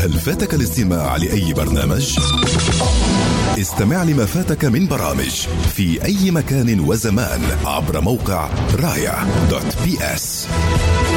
هل فاتك الاستماع لأي برنامج؟ استمع لما فاتك من برامج في أي مكان وزمان عبر موقع رايا.bs.